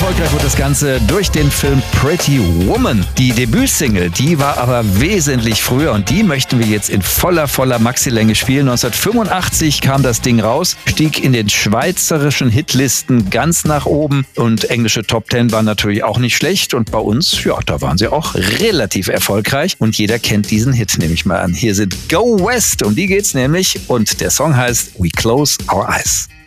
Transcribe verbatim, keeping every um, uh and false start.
Erfolgreich wurde das Ganze durch den Film Pretty Woman. Die Debütsingle, die war aber wesentlich früher und die möchten wir jetzt in voller, voller Maxilänge spielen. neunzehnhundertfünfundachtzig kam das Ding raus, stieg in den schweizerischen Hitlisten ganz nach oben und englische Top Ten waren natürlich auch nicht schlecht und bei uns, ja, da waren sie auch relativ erfolgreich und jeder kennt diesen Hit, nehme ich mal an. Hier sind Go West, um die geht's nämlich und der Song heißt We Close Our Eyes.